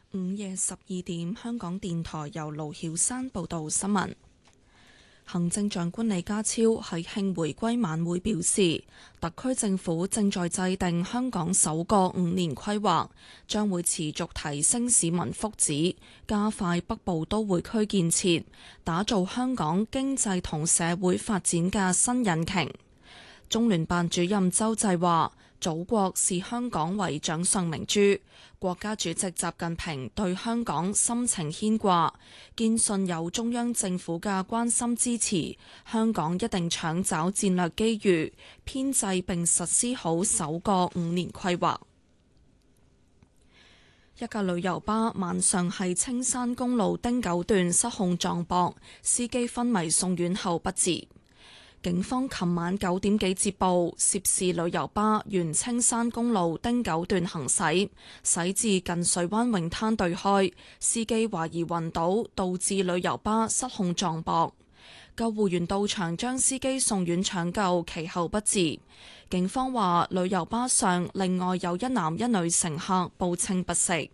午夜12點，香港電台由盧曉山報道新聞。行政長官李家超喺慶回歸晚會表示，特區政府正在制定香港首個5年規劃，將會持續提升市民福祉，加快北部都會區建設，打造香港經濟同社會發展嘅新引擎。中聯辦主任周濟話，祖國視香港為掌上明珠，國家主席習近平對香港深情牽掛，堅信有中央政府嘅關心支持，香港一定搶找戰略機遇，編制並實施好首個5年規劃。一架旅遊巴晚上喺青山公路汀九段失控撞壆，司機昏迷送院後不治。警方琴晚9點幾接報，涉事旅遊巴沿青山公路汀九段行駛，駛至近水灣泳灘對開，司機懷疑暈倒，導致旅遊巴失控撞壆。救護員到場將司機送院搶救，其後不治。警方話，旅遊巴上另外有一男一女乘客報稱不適。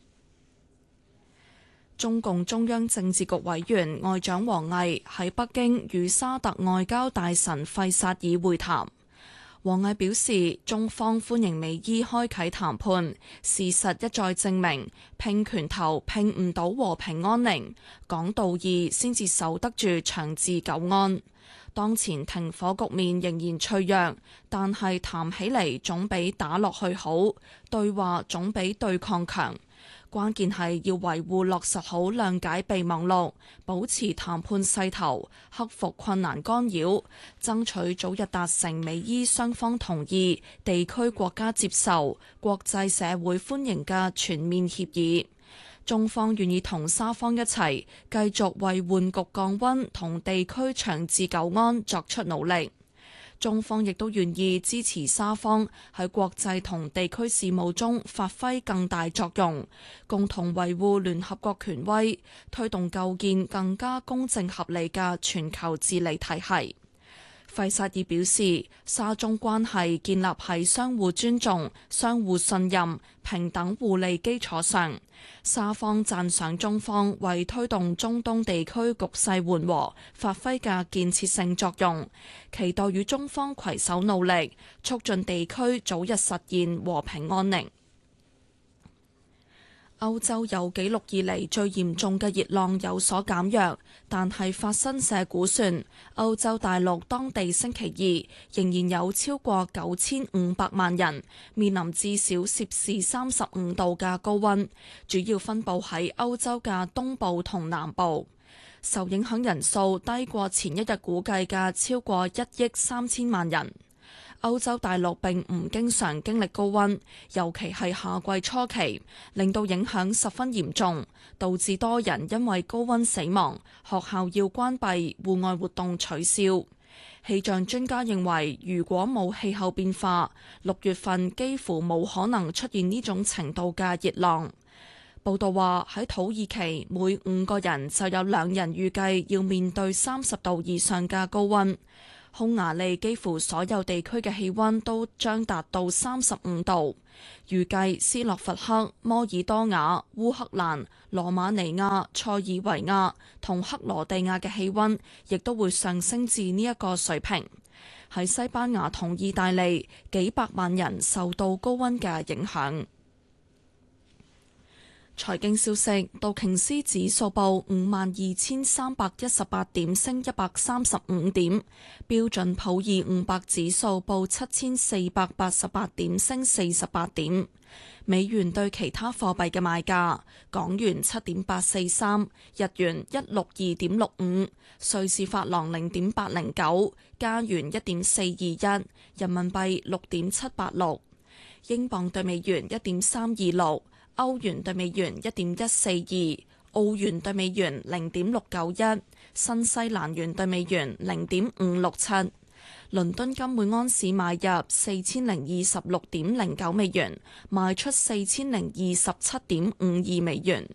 中共中央政治局委員外長王毅喺北京與沙特外交大臣費薩爾會談。王毅表示，中方歡迎美伊開啟談判，事實一再證明，拼拳頭拼唔到和平安寧，講道義先至守得住長治久安。當前停火局面仍然脆弱，但係談起嚟總比打落去好，對話總比對抗強。關鍵係要維護落實好諒解備忘錄，保持談判勢頭，克服困難干擾，爭取早日達成美伊雙方同意、地區國家接受、國際社會歡迎嘅全面協議。中方願意同沙方一齊，繼續為緩局降溫同地區長治久安作出努力。中方亦都願意支持沙方喺國際同地區事務中發揮更大作用，共同維護聯合國權威，推動構建更加公正合理嘅全球治理體系。費薩爾表示，沙中關係建立喺相互尊重、相互信任、平等互利基礎上。沙方讚賞中方為推動中東地區局勢緩和發揮嘅建設性作用，期待與中方攜手努力，促進地區早日實現和平安寧。歐洲有紀錄以嚟最嚴重嘅熱浪有所減弱，但係法新社估算，歐洲大陸當地星期二仍然有超過9500萬人面臨至少攝氏35度嘅高溫，主要分佈喺歐洲嘅東部同南部，受影響人數低過前一日估計嘅超過1億3000萬人。歐洲大陸並唔經常經歷高溫，尤其係夏季初期，令到影響十分嚴重，導致多人因為高溫死亡，學校要關閉，戶外活動取消。氣象專家認為，如果冇氣候變化，6月份幾乎冇可能出現呢種程度嘅熱浪。報道話，喺土耳其每5個人就有2人預計要面對30度以上嘅高溫。匈牙利幾乎所有地區嘅氣溫都將達到35度，預計斯洛伐克、摩爾多瓦、烏克蘭、羅馬尼亞、塞爾維亞同克羅地亞嘅氣溫亦都會上升至呢一個水平。喺西班牙同意大利，幾百萬人受到高溫嘅影響。財經消息，道瓊斯指數報52,318點，升135點；標準普爾500指數報7,488點，升48點。美元對其他貨幣嘅賣價：港元7.843，日元162.65，瑞士法郎0.809，加元1.421，人民幣6.786，英鎊對美元1.326。歐元對美元1.142，澳元對美元0.691，新西蘭元對美元0.567。倫敦金每安士買入4026.09美元，賣出4027.52美元。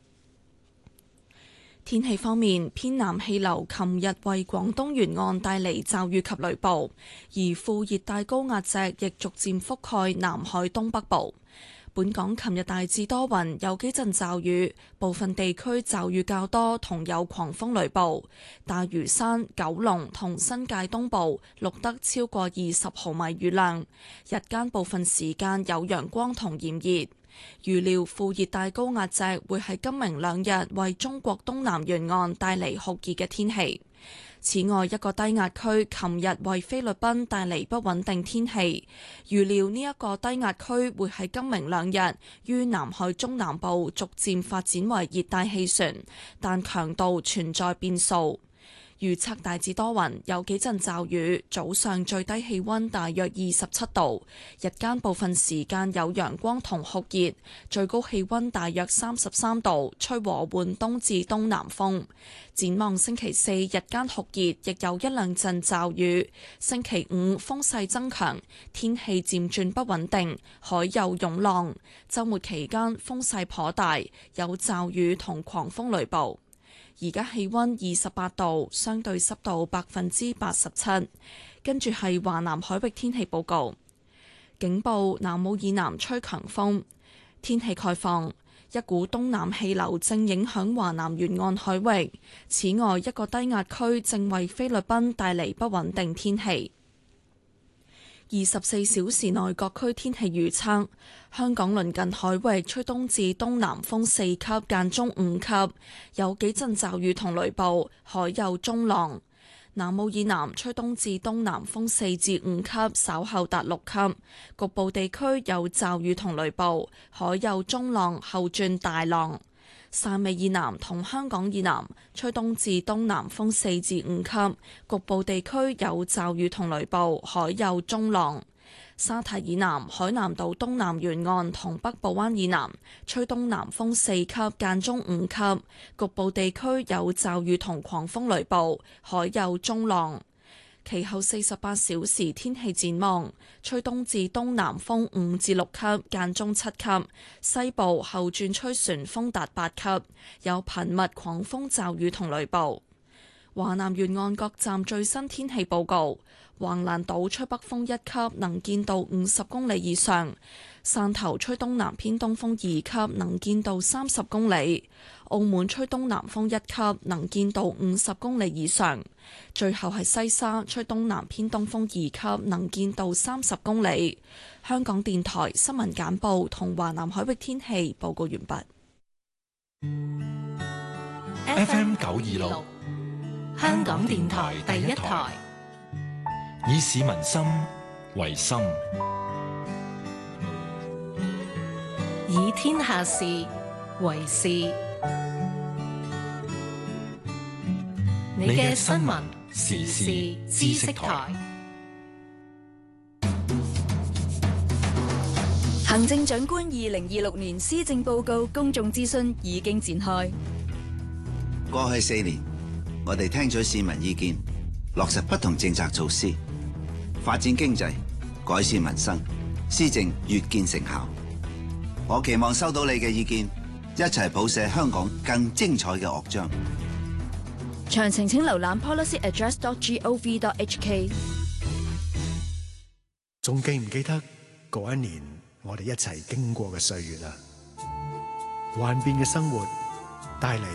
天氣方面，偏南氣流琴日為廣東沿岸帶嚟驟雨及雷暴，而副熱帶高壓脊亦逐漸覆蓋南海東北部。 本港琴日大致多雲，有幾陣驟雨，部分地區驟雨較多，同有狂風雷暴。大嶼山、九龍同新界東部錄得超過20毫米雨量。日間部分時間有陽光同炎熱。預料副熱帶高壓脊會喺今明兩日為中國東南沿岸帶嚟酷熱嘅天氣。此外，一個低壓區琴日為菲律賓帶嚟不穩定天氣，預料呢一個低壓區會喺今明兩日於南海中南部逐漸發展為熱帶氣旋，但強度存在變數。預測大致多雲，有幾陣驟雨，早上最低氣溫大約27度，日間部分時間有陽光同酷熱，最高氣溫大約33度，吹和緩東至東南風。展望星期四日間酷熱，亦有一兩陣驟雨。星期五風勢增強，天氣漸轉不穩定，海有湧浪。週末期間風勢頗大，有驟雨同狂風雷暴。而家氣溫28度，相對濕度87%。跟住係華南海域天氣報告，警報：南澳以南吹強風。天氣概況：一股東南氣流正影響華南沿岸海域，此外一個低壓區正為菲律賓帶嚟不穩定天氣。24小時內各區天氣預測：香港鄰近海域吹東至東南風4級，間中5級，有幾陣驟雨同雷暴，海有中浪。南澳以南吹東至東南風4至5級，稍後達6級，局部地區有驟雨同雷暴，海有中浪，後轉大浪。汕尾以南同香港以南吹東至東南風4至5級，局部地區有驟雨同雷暴，海有中浪。沙堤以南、海南島東南沿岸同北部灣以南吹東南風4級，間中5級，局部地區有驟雨同狂風雷暴，海有中浪。其後48小時天氣展望：吹東至東南風5至6級，間中7級；西部後轉吹旋風達8級，有頻密狂風驟雨同雷暴。華南沿岸各站最新天氣報告：橫瀾島吹北風1級，能見度50公里以上；汕頭吹東南偏東風2級，能見度30公里；澳門吹東南風1級，能見度50公里以上。最後係西沙吹東南偏東風2級，能見度30公里。香港電台新聞簡報同華南海域天氣報告完畢。 FM 926，香港電台第一台，以市民心為心， 以天下事為事。你嘅新聞時事知識台。 行政長官2026年施政報告公眾諮詢已經展開。 過去4年，我哋聽取市民意見，落實不同政策措施，發展經濟，改善民生，施政越見成效。我期望收到你嘅意見，一齊譜寫香港更精彩嘅樂章。 詳情請瀏覽 policyaddress.gov.hk。 仲記唔記得嗰一年我哋一齊經過嘅歲月啊？幻變嘅生活帶嚟